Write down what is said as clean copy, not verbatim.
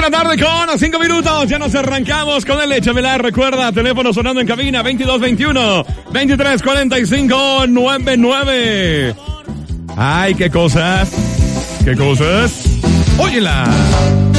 la tarde con 5 minutos. Ya nos arrancamos con el Échamela. Recuerda, teléfono sonando en cabina 2221-2345-99. Ay, qué cosas. Óyela.